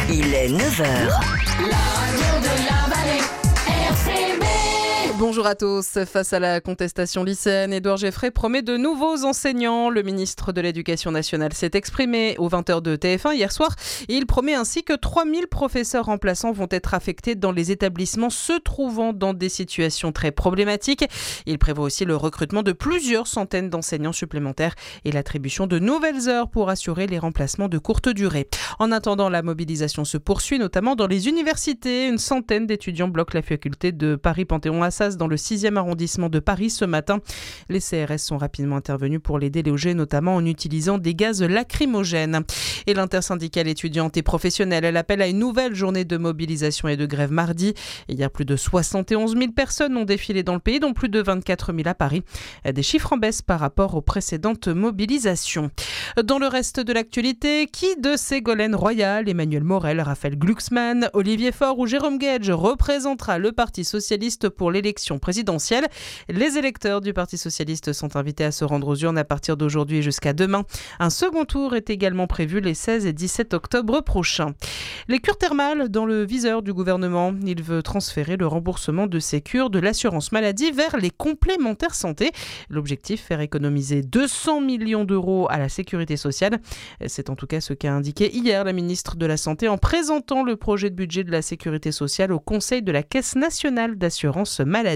Il est 9h. Bonjour à tous. Face à la contestation lycéenne, Édouard Geffray promet de nouveaux enseignants. Le ministre de l'Éducation nationale s'est exprimé aux 20h de TF1 hier soir. Il promet ainsi que 3000 professeurs remplaçants vont être affectés dans les établissements se trouvant dans des situations très problématiques. Il prévoit aussi le recrutement de plusieurs centaines d'enseignants supplémentaires et l'attribution de nouvelles heures pour assurer les remplacements de courte durée. En attendant, la mobilisation se poursuit, notamment dans les universités. Une centaine d'étudiants bloquent la faculté de Paris-Panthéon-Assas dans le 6e arrondissement de Paris ce matin. Les CRS sont rapidement intervenus pour les déloger, notamment en utilisant des gaz lacrymogènes. Et l'intersyndicale étudiante et professionnelle, elle appelle à une nouvelle journée de mobilisation et de grève mardi. Hier, plus de 71 000 personnes ont défilé dans le pays, dont plus de 24 000 à Paris. Des chiffres en baisse par rapport aux précédentes mobilisations. Dans le reste de l'actualité, qui de Ségolène Royal, Emmanuel Morel, Raphaël Glucksmann, Olivier Faure ou Jérôme Guedj représentera le Parti socialiste pour l'élection présidentielle? Les électeurs du Parti socialiste sont invités à se rendre aux urnes à partir d'aujourd'hui jusqu'à demain. Un second tour est également prévu les 16 et 17 octobre prochains. Les cures thermales dans le viseur du gouvernement. Il veut transférer le remboursement de ces cures de l'assurance maladie vers les complémentaires santé. L'objectif, faire économiser 200 millions d'euros à la sécurité sociale. C'est en tout cas ce qu'a indiqué hier la ministre de la Santé en présentant le projet de budget de la sécurité sociale au Conseil de la Caisse nationale d'assurance maladie.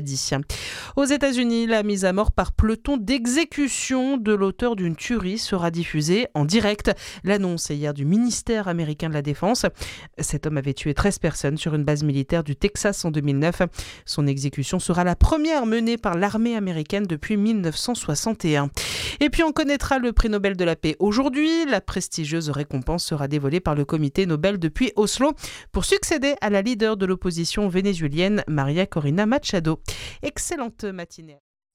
Aux États-Unis, la mise à mort par peloton d'exécution de l'auteur d'une tuerie sera diffusée en direct. L'annonce est hier du ministère américain de la Défense. Cet homme avait tué 13 personnes sur une base militaire du Texas en 2009. Son exécution sera la première menée par l'armée américaine depuis 1961. Et puis on connaîtra le prix Nobel de la paix aujourd'hui. La prestigieuse récompense sera dévoilée par le comité Nobel depuis Oslo pour succéder à la leader de l'opposition vénézuélienne Maria Corina Machado. Excellente matinée.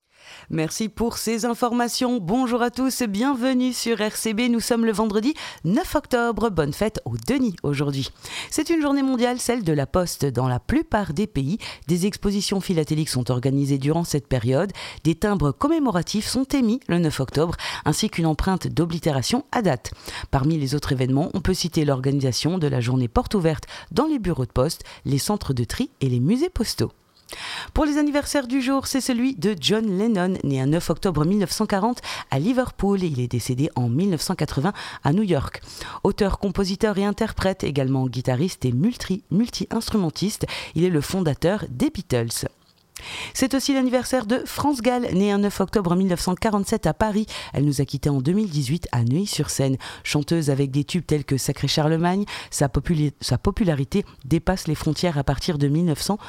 Merci pour ces informations. Bonjour à tous, bienvenue sur RCB. Nous sommes le vendredi 9 octobre. Bonne fête aux Denis aujourd'hui. C'est une journée mondiale, celle de la Poste. Dans la plupart des pays, des expositions philatéliques sont organisées durant cette période. Des timbres commémoratifs sont émis le 9 octobre, ainsi qu'une empreinte d'oblitération à date. Parmi les autres événements, on peut citer l'organisation de la journée porte ouverte dans les bureaux de poste, les centres de tri et les musées postaux. Pour les anniversaires du jour, c'est celui de John Lennon, né un 9 octobre 1940 à Liverpool. Il est décédé en 1980 à New York. Auteur, compositeur et interprète, également guitariste et multi-instrumentiste, il est le fondateur des Beatles. C'est aussi l'anniversaire de France Gall, née un 9 octobre 1947 à Paris. Elle nous a quittés en 2018 à Neuilly-sur-Seine. Chanteuse avec des tubes tels que Sacré Charlemagne, sa popularité dépasse les frontières à partir de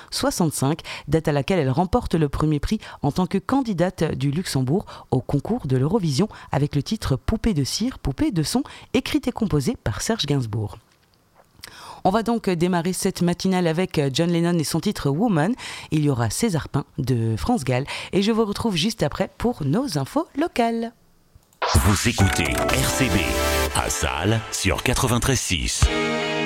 1965, date à laquelle elle remporte le premier prix en tant que candidate du Luxembourg au concours de l'Eurovision avec le titre Poupée de cire, poupée de son, écrit et composé par Serge Gainsbourg. On va donc démarrer cette matinale avec John Lennon et son titre Woman. Il y aura César Pin de France Gall et je vous retrouve juste après pour nos infos locales. Vous écoutez RCB à Salles sur 93.6.